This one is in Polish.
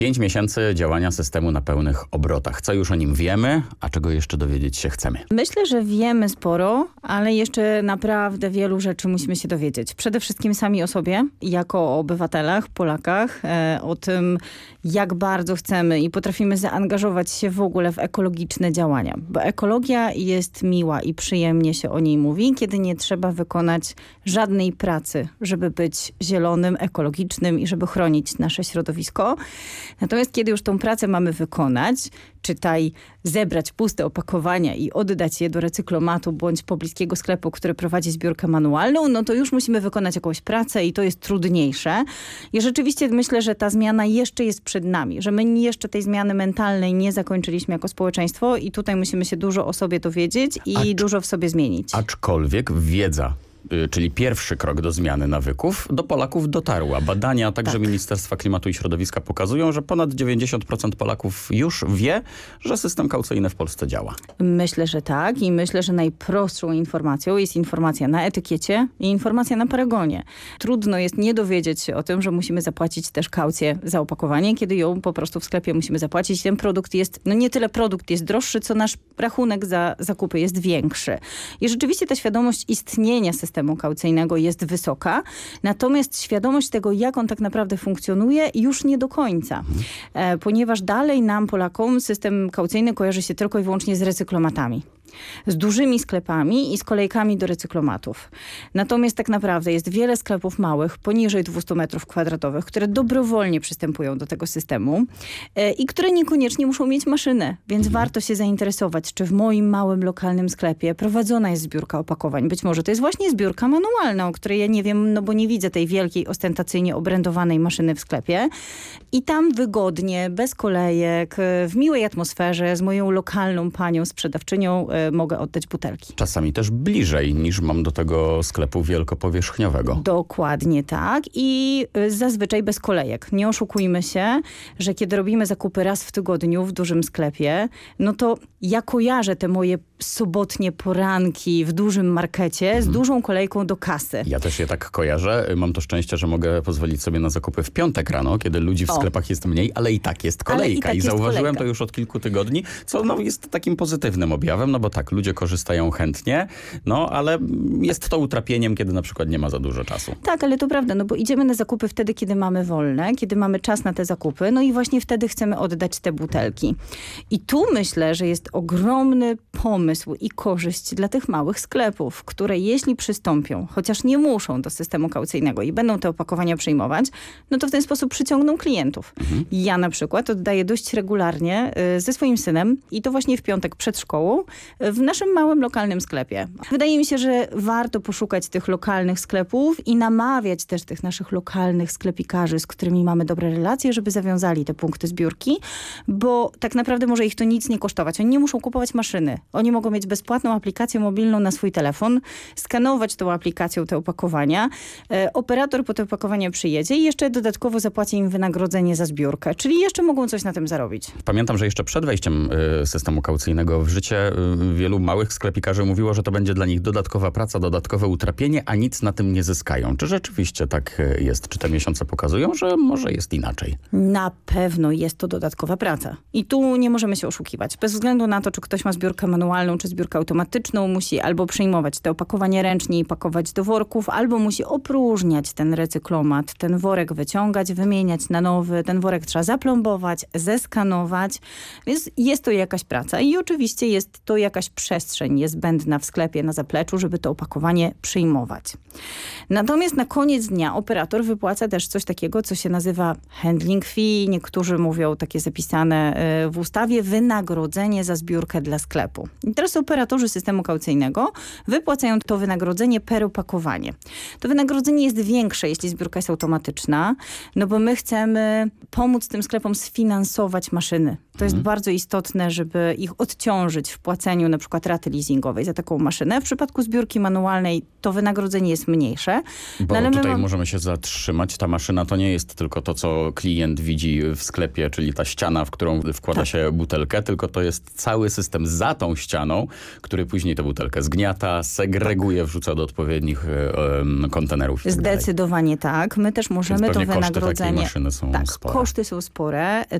5 miesięcy działania systemu na pełnych obrotach. Co już o nim wiemy, a czego jeszcze dowiedzieć się chcemy? Myślę, że wiemy sporo, ale jeszcze naprawdę wielu rzeczy musimy się dowiedzieć. Przede wszystkim sami o sobie, jako o obywatelach, Polakach, o tym, jak bardzo chcemy i potrafimy zaangażować się w ogóle w ekologiczne działania. Bo ekologia jest miła i przyjemnie się o niej mówi, kiedy nie trzeba wykonać żadnej pracy, żeby być zielonym, ekologicznym i żeby chronić nasze środowisko. Natomiast kiedy już tą pracę mamy wykonać, czytaj zebrać puste opakowania i oddać je do recyklomatu bądź pobliskiego sklepu, który prowadzi zbiórkę manualną, no to już musimy wykonać jakąś pracę i to jest trudniejsze. I rzeczywiście myślę, że ta zmiana jeszcze jest przed nami, że my jeszcze tej zmiany mentalnej nie zakończyliśmy jako społeczeństwo i tutaj musimy się dużo o sobie dowiedzieć i dużo w sobie zmienić. Aczkolwiek wiedza, czyli pierwszy krok do zmiany nawyków, do Polaków dotarła. Badania także Ministerstwa Klimatu i Środowiska pokazują, że ponad 90% Polaków już wie, że system kaucyjny w Polsce działa. Myślę, że tak i myślę, że najprostszą informacją jest informacja na etykiecie i informacja na paragonie. Trudno jest nie dowiedzieć się o tym, że musimy zapłacić też kaucję za opakowanie, kiedy ją po prostu w sklepie musimy zapłacić. Ten produkt jest, no nie tyle produkt jest droższy, co nasz rachunek za zakupy jest większy. I rzeczywiście ta świadomość istnienia systemu kaucyjnego jest wysoka, natomiast świadomość tego, jak on tak naprawdę funkcjonuje, już nie do końca. Ponieważ dalej nam, Polakom, system kaucyjny kojarzy się tylko i wyłącznie z recyklomatami. Z dużymi sklepami i z kolejkami do recyklomatów. Natomiast tak naprawdę jest wiele sklepów małych, poniżej 200 metrów kwadratowych, które dobrowolnie przystępują do tego systemu i które niekoniecznie muszą mieć maszynę. Więc warto się zainteresować, czy w moim małym, lokalnym sklepie prowadzona jest zbiórka opakowań. Być może to jest właśnie zbiórka manualna, o której ja nie wiem, no bo nie widzę tej wielkiej, ostentacyjnie obrędowanej maszyny w sklepie. I tam wygodnie, bez kolejek, w miłej atmosferze, z moją lokalną panią sprzedawczynią mogę oddać butelki. Czasami też bliżej niż mam do tego sklepu wielkopowierzchniowego. Dokładnie tak i zazwyczaj bez kolejek. Nie oszukujmy się, że kiedy robimy zakupy raz w tygodniu w dużym sklepie, no to ja kojarzę te moje sobotnie poranki w dużym markecie z dużą kolejką do kasy. Ja też je tak kojarzę. Mam to szczęście, że mogę pozwolić sobie na zakupy w piątek rano, kiedy ludzi w sklepach jest mniej, ale i tak jest kolejka. I zauważyłem to już od kilku tygodni, co no, jest takim pozytywnym objawem, no bo tak, ludzie korzystają chętnie, no ale jest to utrapieniem, kiedy na przykład nie ma za dużo czasu. Tak, ale to prawda, no bo idziemy na zakupy wtedy, kiedy mamy wolne, kiedy mamy czas na te zakupy, no i właśnie wtedy chcemy oddać te butelki. I tu myślę, że jest ogromny pomysł i korzyść dla tych małych sklepów, które jeśli przystąpią, chociaż nie muszą do systemu kaucyjnego i będą te opakowania przyjmować, no to w ten sposób przyciągną klientów. Ja na przykład oddaję dość regularnie ze swoim synem i to właśnie w piątek przed szkołą w naszym małym, lokalnym sklepie. Wydaje mi się, że warto poszukać tych lokalnych sklepów i namawiać też tych naszych lokalnych sklepikarzy, z którymi mamy dobre relacje, żeby zawiązali te punkty zbiórki, bo tak naprawdę może ich to nic nie kosztować. Oni nie muszą kupować maszyny. Oni mogą mieć bezpłatną aplikację mobilną na swój telefon, skanować tą aplikacją te opakowania. Operator po te opakowania przyjedzie i jeszcze dodatkowo zapłaci im wynagrodzenie za zbiórkę. Czyli jeszcze mogą coś na tym zarobić. Pamiętam, że jeszcze przed wejściem systemu kaucyjnego w życie wielu małych sklepikarzy mówiło, że to będzie dla nich dodatkowa praca, dodatkowe utrapienie, a nic na tym nie zyskają. Czy rzeczywiście tak jest? Czy te miesiące pokazują, że może jest inaczej? Na pewno jest to dodatkowa praca. I tu nie możemy się oszukiwać. Bez względu na to, czy ktoś ma zbiórkę manualną, czy zbiórkę automatyczną, musi albo przyjmować te opakowania ręcznie i pakować do worków, albo musi opróżniać ten recyklomat, ten worek wyciągać, wymieniać na nowy, ten worek trzeba zaplombować, zeskanować. Więc jest to jakaś praca i oczywiście jest to jakaś przestrzeń niezbędna w sklepie na zapleczu, żeby to opakowanie przyjmować. Natomiast na koniec dnia operator wypłaca też coś takiego, co się nazywa handling fee. Niektórzy mówią, takie zapisane w ustawie, wynagrodzenie za zbiórkę dla sklepu. I teraz operatorzy systemu kaucyjnego wypłacają to wynagrodzenie per opakowanie. To wynagrodzenie jest większe, jeśli zbiórka jest automatyczna, no bo my chcemy pomóc tym sklepom sfinansować maszyny. To jest bardzo istotne, żeby ich odciążyć w płaceniu na przykład raty leasingowej za taką maszynę. W przypadku zbiórki manualnej to wynagrodzenie jest mniejsze. Bo no, tutaj możemy się zatrzymać. Ta maszyna to nie jest tylko to, co klient widzi w sklepie, czyli ta ściana, w którą wkłada się butelkę, tylko to jest cały system za tą ścianą, specjalną, który później tę butelkę zgniata, segreguje, wrzuca do odpowiednich kontenerów. Zdecydowanie tak. My też możemy to wynagrodzenie... Koszty takiej maszyny są spore. Koszty są spore.